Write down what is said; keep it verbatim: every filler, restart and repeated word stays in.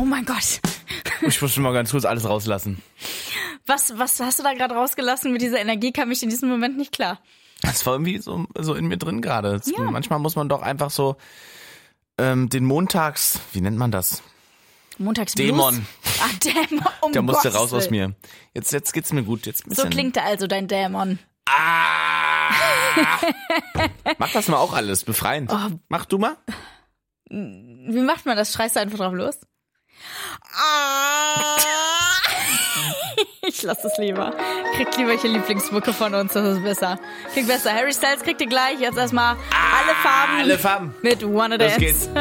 mein Gott. Ich muss schon mal ganz kurz alles rauslassen. Was, was hast du da gerade rausgelassen mit dieser Energie? Kam ich in diesem Moment nicht klar. Das war irgendwie so, so in mir drin gerade. Ja. Manchmal muss man doch einfach so ähm, den Montags, wie nennt man das? Montagsblues? Dämon. Ah, Dämon. Um Der musste Gottes raus aus Willen. mir. Jetzt, jetzt geht's mir gut. Jetzt ein bisschen. So klingt er also, dein Dämon. Ah! Mach das mal auch alles. Befreiend. Oh. Mach du mal. Wie macht man das? Schreist du einfach drauf los? Ah! Ich lass es lieber. Kriegt lieber welche Lieblingsmucke von uns, das ist besser. Klingt besser. Harry Styles kriegt ihr gleich jetzt erstmal alle Farben. Alle Farben. Mit Wanna Los Dance. geht's.